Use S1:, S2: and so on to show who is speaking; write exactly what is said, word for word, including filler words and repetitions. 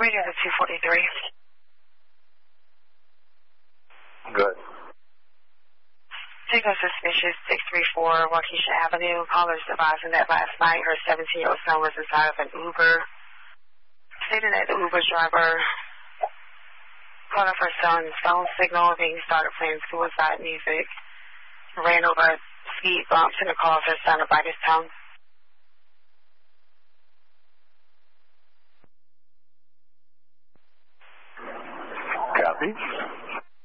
S1: Radio to two forty-three.
S2: Good.
S1: Signal suspicious six three four Waukesha Avenue. Callers advising that last night her seventeen-year-old son was inside of an Uber. Stating that the Uber driver called off her son's phone signal and he started playing suicide music. Ran over a speed bump and caused her son to bite his tongue.
S2: Copy.